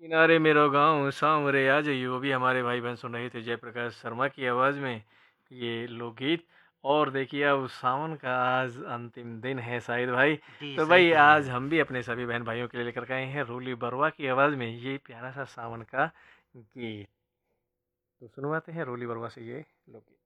किनारे मेरो गाँव सांवरे आ जाइए, वो भी हमारे भाई बहन सुन रहे थे जयप्रकाश शर्मा की आवाज़ में ये लोकगीत। और देखिए अब सावन का आज अंतिम दिन है शायद भाई, जी, तो सही भाई कह रहे आज हैं। हम भी अपने सभी बहन भाइयों के लिए लेकर के आए हैं रूली बरवा की आवाज़ में ये प्यारा सा सावन का गीत। तो सुनवाते हैं रूली बरवा से ये लोकगीत।